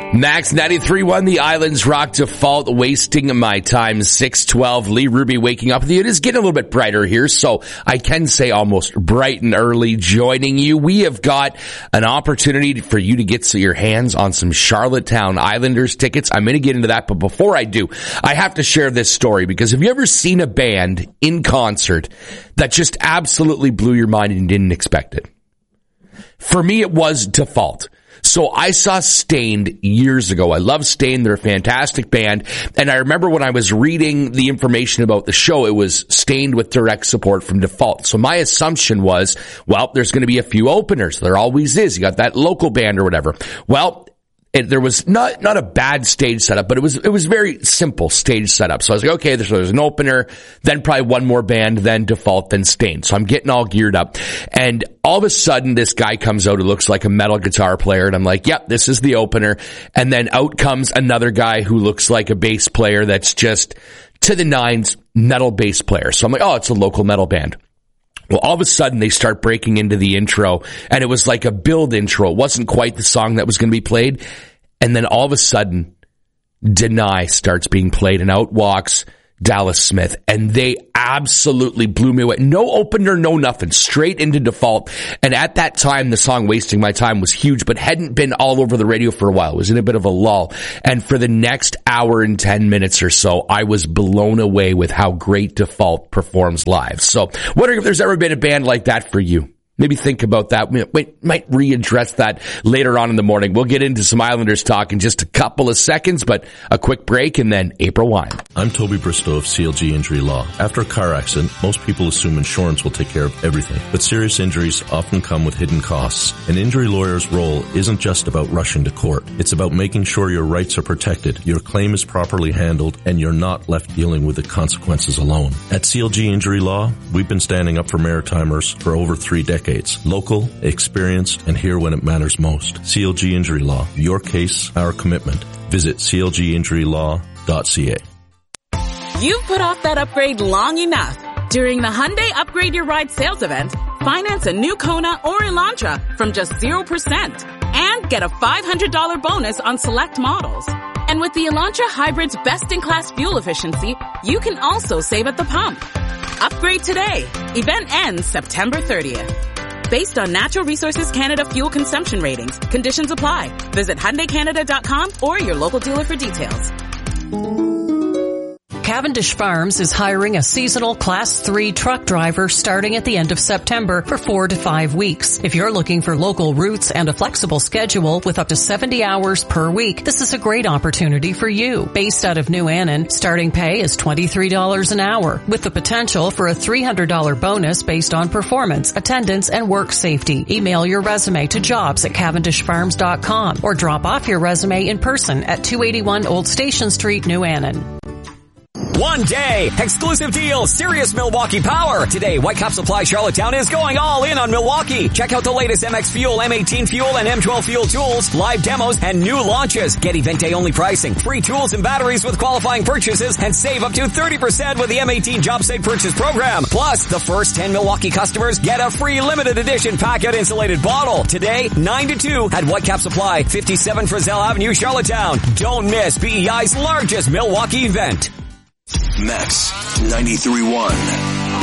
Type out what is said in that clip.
Max 93.1, the Islands Rock Default, wasting my time, 6:12. Lee Ruby waking up with you. It is getting a little bit brighter here, so I can say almost bright and early joining you. We have got an opportunity for you to get your hands on some Charlottetown Islanders tickets. I'm going to get into that, but before I do, I have to share this story, because have you ever seen a band in concert that just absolutely blew your mind and didn't expect it? For me, it was Default. So I saw Stained years ago. I love Stained. They're a fantastic band. And I remember when I was reading the information about the show, it was Stained with direct support from Default. So my assumption was, well, there's going to be a few openers. There always is. You got that local band or whatever. Well, there was not a bad stage setup, but it was very simple stage setup. So I was like, okay, there's an opener, then probably one more band, then Default, then Stained. So I'm getting all geared up. And all of a sudden, this guy comes out who looks like a metal guitar player. And I'm like, yep, this is the opener. And then out comes another guy who looks like a bass player that's just to the nines, metal bass player. So I'm like, oh, it's a local metal band. Well, all of a sudden, they start breaking into the intro, and it was like a build intro. It wasn't quite the song that was going to be played. And then all of a sudden, Deny starts being played, and out walks Dallas Smith, and they absolutely blew me away. No opener, no nothing, straight into Default. And at that time, the song Wasting My Time was huge, but hadn't been all over the radio for a while. It was in a bit of a lull. And for the next hour and 10 minutes or so, I was blown away with how great Default performs live. So wondering if there's ever been a band like that for you. Maybe think about that. We might readdress that later on in the morning. We'll get into some Islanders talk in just a couple of seconds, but a quick break and then April Wine. I'm Toby Bristow of CLG Injury Law. After a car accident, most people assume insurance will take care of everything, but serious injuries often come with hidden costs. An injury lawyer's role isn't just about rushing to court. It's about making sure your rights are protected, your claim is properly handled, and you're not left dealing with the consequences alone. At CLG Injury Law, we've been standing up for Maritimers for over 3 decades. Local, experienced, and here when it matters most. CLG Injury Law. Your case, our commitment. Visit clginjurylaw.ca. You've put off that upgrade long enough. During the Hyundai Upgrade Your Ride sales event, finance a new Kona or Elantra from just 0% and get a $500 bonus on select models. And with the Elantra Hybrid's best-in-class fuel efficiency, you can also save at the pump. Upgrade today. Event ends September 30th. Based on Natural Resources Canada fuel consumption ratings, conditions apply. Visit HyundaiCanada.com or your local dealer for details. Cavendish Farms is hiring a seasonal Class 3 truck driver starting at the end of September for 4 to 5 weeks. If you're looking for local routes and a flexible schedule with up to 70 hours per week, this is a great opportunity for you. Based out of New Annan, starting pay is $23 an hour, with the potential for a $300 bonus based on performance, attendance, and work safety. Email your resume to jobs@cavendishfarms.com or drop off your resume in person at 281 Old Station Street, New Annan. One day, exclusive deal, Sirius Milwaukee Power. Today, Whitecap Supply Charlottetown is going all in on Milwaukee. Check out the latest MX Fuel, M18 Fuel, and M12 Fuel tools, live demos, and new launches. Get event day only pricing, free tools and batteries with qualifying purchases, and save up to 30% with the M18 Job Site Purchase Program. Plus, the first 10 Milwaukee customers get a free limited edition packet insulated bottle. Today, 9 to 2 at Whitecap Supply, 57 Frizzell Avenue, Charlottetown. Don't miss BEI's largest Milwaukee event. Max 93.1.